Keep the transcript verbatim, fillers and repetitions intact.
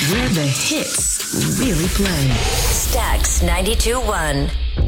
where the hits really play. Stax ninety-two point one.